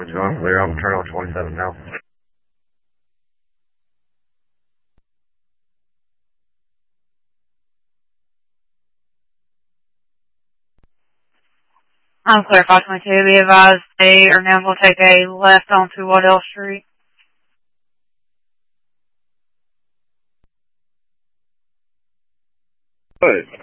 It's going clear. I'm turning on 27 now. I'm clear 522. Be advised they are now going to take a left onto Waddell Street. Good.